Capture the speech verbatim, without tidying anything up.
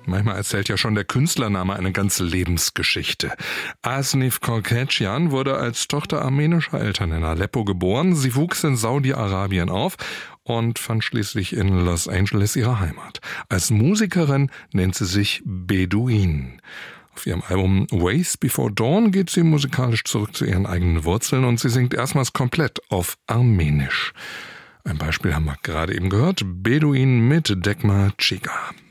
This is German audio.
Manchmal erzählt ja schon der Künstlername eine ganze Lebensgeschichte. Asnif Korketjan wurde als Tochter armenischer Eltern in Aleppo geboren. Sie wuchs in Saudi-Arabien auf und fand schließlich in Los Angeles ihre Heimat. Als Musikerin nennt sie sich Beduin. Auf ihrem Album Ways Before Dawn geht sie musikalisch zurück zu ihren eigenen Wurzeln und sie singt erstmals komplett auf Armenisch. Ein Beispiel haben wir gerade eben gehört, Beduin mit Dekma Chiga.